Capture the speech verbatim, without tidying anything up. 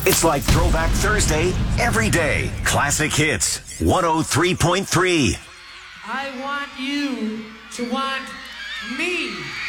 It's like Throwback Thursday every day. Classic Hits, one oh three point three. I want you to want me.